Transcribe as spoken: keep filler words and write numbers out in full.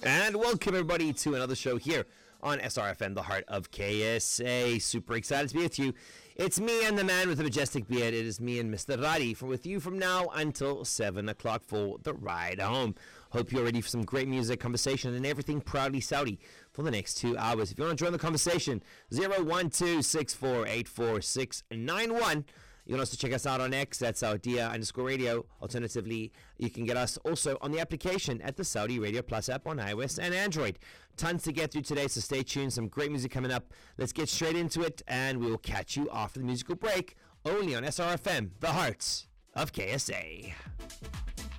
And welcome everybody to another show here on S R F M, the heart of K S A. Super excited to be with you. It's me and the man with the majestic beard. It is me and Mister Radi for with you from now until seven o'clock for the ride home. Hope you're ready for some great music, conversation, and everything proudly Saudi for the next two hours. If you want to join the conversation, zero one two six four eight four six nine one. You can also check us out on X, that's Saudia underscore radio. Alternatively, you can get us also on the application at the Saudi Radio Plus app on iOS and Android. Tons to get through today, so stay tuned. Some great music coming up. Let's get straight into it, and we will catch you after the musical break, only on S R F M, the heart of K S A.